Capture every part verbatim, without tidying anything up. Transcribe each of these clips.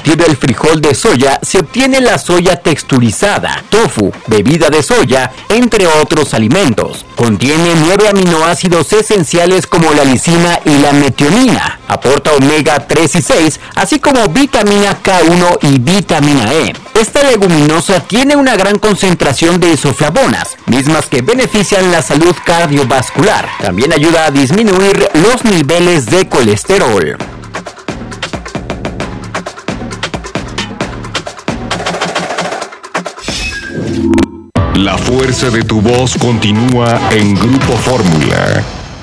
partir del frijol de soya se obtiene la soya texturizada, tofu, bebida de soya, entre otros alimentos. Contiene nueve aminoácidos esenciales como la lisina y la metionina. Aporta omega tres y seis, así como vitamina K uno y vitamina E. Esta leguminosa tiene una gran concentración de isoflavonas, mismas que benefician la salud cardiovascular. También ayuda a disminuir los niveles de colesterol. La fuerza de tu voz continúa en Grupo Fórmula.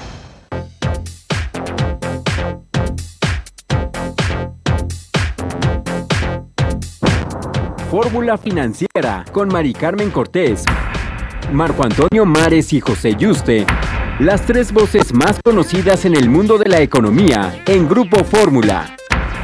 Fórmula Financiera con Mari Carmen Cortés, Marco Antonio Mares y José Yuste. Las tres voces más conocidas en el mundo de la economía en Grupo Fórmula.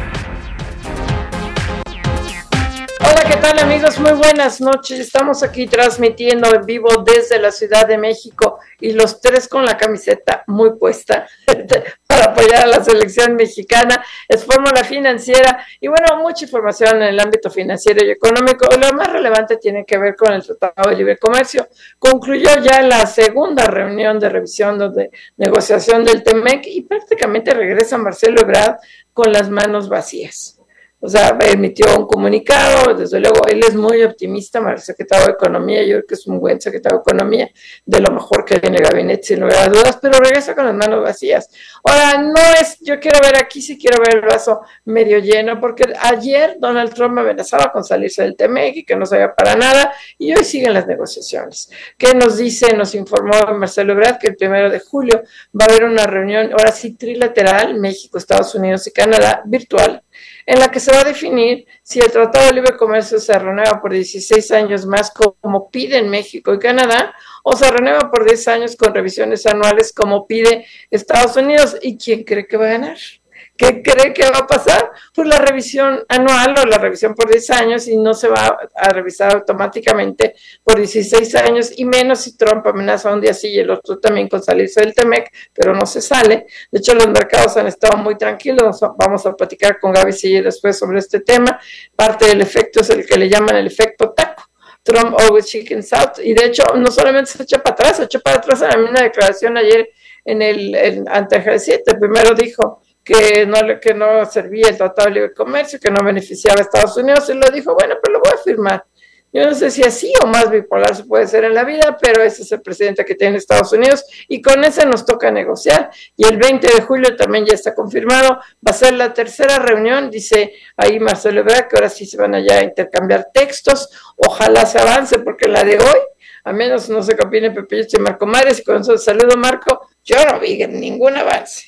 Hola, ¿qué tal amigos? Muy buenas noches. Estamos aquí transmitiendo en vivo desde la Ciudad de México y los tres con la camiseta muy puesta para apoyar a la selección mexicana. Es Fórmula Financiera y bueno, mucha información en el ámbito financiero y económico. Lo más relevante tiene que ver con el Tratado de Libre Comercio. Concluyó ya la segunda reunión de revisión de negociación del TEMEC y prácticamente regresa Marcelo Ebrard con las manos vacías. O sea, emitió un comunicado, desde luego, él es muy optimista, el secretario de Economía, yo creo que es un buen secretario de Economía, de lo mejor que hay en el gabinete, sin lugar a dudas, pero regresa con las manos vacías. Ahora, no es, yo quiero ver aquí, sí quiero ver el vaso medio lleno, porque ayer Donald Trump amenazaba con salirse del TEMEC y que no sabía para nada, y hoy siguen las negociaciones. ¿Qué nos dice, nos informó Marcelo Ebrard que el primero de julio va a haber una reunión, ahora sí, trilateral, México, Estados Unidos y Canadá, virtual, en la que se va a definir si el Tratado de Libre Comercio se renueva por dieciséis años más como piden México y Canadá, o se renueva por diez años con revisiones anuales como pide Estados Unidos. ¿Y quién cree que va a ganar? ¿Qué cree que va a pasar? Pues la revisión anual o la revisión por diez años y no se va a revisar automáticamente por dieciséis años y menos si Trump amenaza un día sí y el otro también con salirse del TEMEC, pero no se sale. De hecho, los mercados han estado muy tranquilos. Vamos a platicar con Gaby Siller después sobre este tema. Parte del efecto es el que le llaman el efecto taco. Trump always chickens out. Y de hecho, no solamente se echó para atrás, se echó para atrás en la misma declaración ayer en el, en, ante el G siete. Primero dijo que no, que no servía el Tratado de Libre Comercio, que no beneficiaba a Estados Unidos, y lo dijo, bueno, pero lo voy a firmar. Yo no sé si así o más bipolar se puede ser en la vida, pero ese es el presidente que tiene Estados Unidos, y con ese nos toca negociar, y el veinte de julio también ya está confirmado, va a ser la tercera reunión, dice ahí Marcelo Ebrard, que ahora sí se van allá a intercambiar textos, ojalá se avance, porque la de hoy, a menos no sé qué opine Pepe Yuste y Marco Mares, y con eso saludo Marco, yo no vi ningún avance.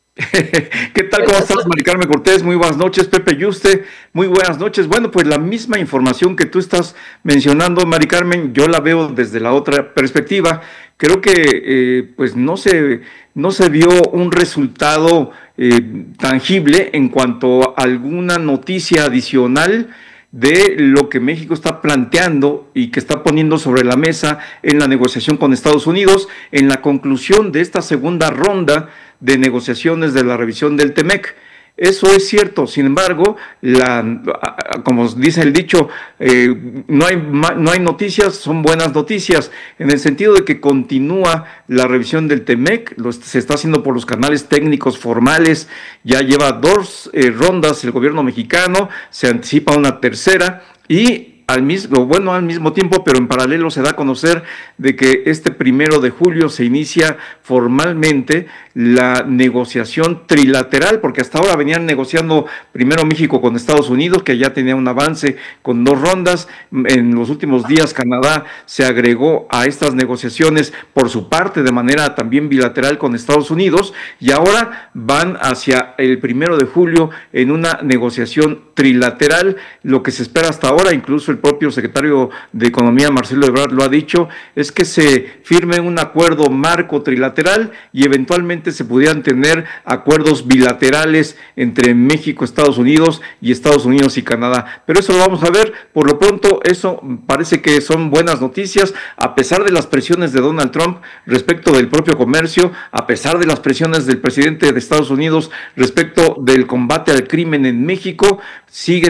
¿Qué tal? ¿Cómo estás, Mari Carmen Cortés? Muy buenas noches, Pepe Yuste. Muy buenas noches. Bueno, pues la misma información que tú estás mencionando, Mari Carmen, yo la veo desde la otra perspectiva. Creo que eh, pues no se, no se vio un resultado eh, tangible en cuanto a alguna noticia adicional de lo que México está planteando y que está poniendo sobre la mesa en la negociación con Estados Unidos, en la conclusión de esta segunda ronda de negociaciones de la revisión del TEMEC. Eso es cierto, sin embargo, la, como dice el dicho, eh, no hay, no hay noticias, son buenas noticias, en el sentido de que continúa la revisión del TEMEC, lo, se está haciendo por los canales técnicos formales, ya lleva dos eh, rondas el gobierno mexicano, se anticipa una tercera y al mismo, bueno, al mismo tiempo, pero en paralelo se da a conocer de que este primero de julio se inicia formalmente la negociación trilateral, porque hasta ahora venían negociando primero México con Estados Unidos, que ya tenía un avance con dos rondas. En los últimos días Canadá se agregó a estas negociaciones por su parte de manera también bilateral con Estados Unidos, y ahora van hacia el primero de julio en una negociación trilateral. Lo que se espera hasta ahora, incluso el propio secretario de Economía, Marcelo Ebrard, lo ha dicho, es que se firme un acuerdo marco trilateral y eventualmente se pudieran tener acuerdos bilaterales entre México, Estados Unidos y Estados Unidos y Canadá. Pero eso lo vamos a ver. Por lo pronto, eso parece que son buenas noticias, a pesar de las presiones de Donald Trump respecto del propio comercio, a pesar de las presiones del presidente de Estados Unidos respecto del combate al crimen en México. Sigue